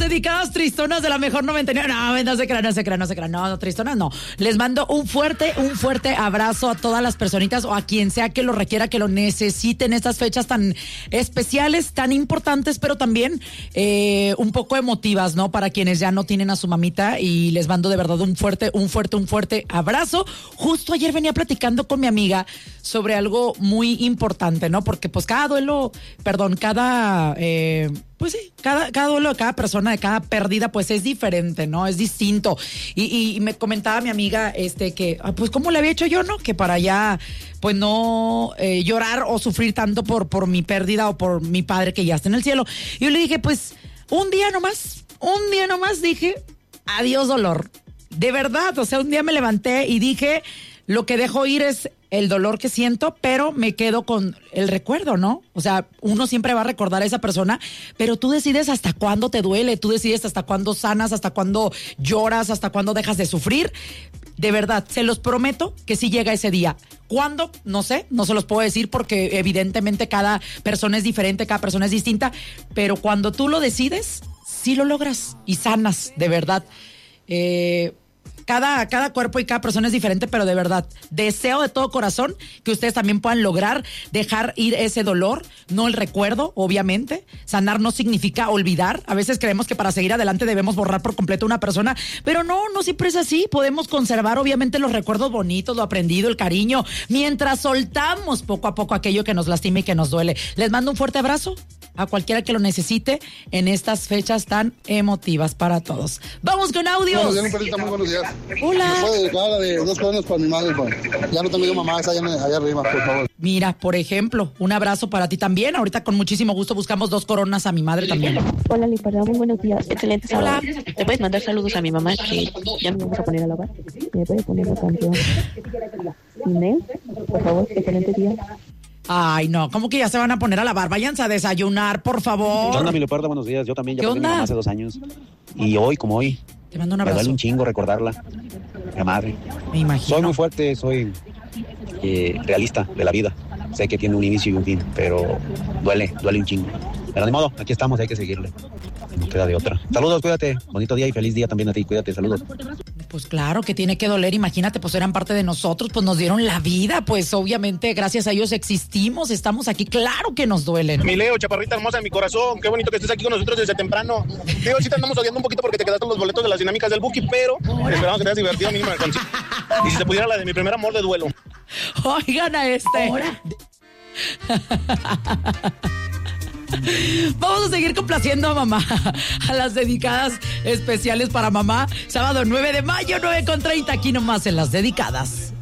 dedicadas tristonas de la mejor 99. No se crean. No, tristonas no. Les mando un fuerte abrazo a todas las personitas o a quien sea que lo requiera, que lo necesiten estas fechas tan especiales, tan importantes, pero también un poco emotivas, ¿no? Para quienes ya no tienen a su mamita, y les mando de verdad un fuerte abrazo. Justo ayer venía platicando con mi amiga sobre algo muy importante, ¿no? Porque pues cada duelo de cada persona, de cada pérdida, pues es diferente, ¿no? Es distinto. Y me comentaba mi amiga que, pues, ¿cómo le había hecho yo, no? Que para ya, pues, no llorar o sufrir tanto por mi pérdida o por mi padre que ya está en el cielo. Y yo le dije, pues, un día nomás dije, adiós dolor. De verdad, o sea, un día me levanté y dije, lo que dejo ir es el dolor que siento, pero me quedo con el recuerdo, ¿no? O sea, uno siempre va a recordar a esa persona, pero tú decides hasta cuándo te duele, tú decides hasta cuándo sanas, hasta cuándo lloras, hasta cuándo dejas de sufrir. De verdad, se los prometo que sí llega ese día. ¿Cuándo? No sé, no se los puedo decir porque evidentemente cada persona es diferente, cada persona es distinta, pero cuando tú lo decides, sí lo logras y sanas, de verdad. Cada cuerpo y cada persona es diferente, pero de verdad, deseo de todo corazón que ustedes también puedan lograr dejar ir ese dolor, no el recuerdo, obviamente. Sanar no significa olvidar. A veces creemos que para seguir adelante debemos borrar por completo a una persona, pero no siempre es así. Podemos conservar, obviamente, los recuerdos bonitos, lo aprendido, el cariño, mientras soltamos poco a poco aquello que nos lastima y que nos duele. Les mando un fuerte abrazo a cualquiera que lo necesite en estas fechas tan emotivas para todos. Vamos con audios. Buenos días, Luperita, muy buenos días. Hola. ¿Me puedo dedicar la de 2 coronas para mi madre? Ya no tengo yo mamá, está allá arriba, por favor. Mira, por ejemplo, un abrazo para ti también. Ahorita con muchísimo gusto buscamos 2 coronas a mi madre también. Hola, Luperita, muy buenos días. Excelente sábado. ¿Te puedes mandar saludos a mi mamá que ya nos vamos a poner a lavar? ¿Me puedes poner la canción? Inés, por favor, excelente día. Ay, no, ¿cómo que ya se van a poner a lavar? Váyanse a desayunar, por favor. ¿Qué onda, mi Leopardo? Buenos días. Yo también ya perdí a mi mamá hace 2 años. Y hoy, como hoy, te mando un me abrazo. duele un chingo recordarla. Mi madre. Me imagino. Soy muy fuerte, soy realista de la vida. Sé que tiene un inicio y un fin, pero duele un chingo. Pero de modo, aquí estamos, hay que seguirle. No queda de otra. Saludos, cuídate. Bonito día y feliz día también a ti. Cuídate, saludos. Pues claro que tiene que doler, imagínate, pues eran parte de nosotros, pues nos dieron la vida, pues obviamente gracias a ellos existimos, estamos aquí, claro que nos duelen. Mi Leo, chaparrita hermosa de mi corazón, qué bonito que estés aquí con nosotros desde temprano. Digo, sí te andamos odiando un poquito porque te quedaste los boletos de las dinámicas del Buki, pero esperamos que te hayas divertido mínimo. Y si se pudiera la de mi primer amor de duelo. Oigan a Vamos a seguir complaciendo a mamá, a las dedicadas especiales para mamá. Sábado 9 de mayo, 9:30, aquí nomás en Las Dedicadas.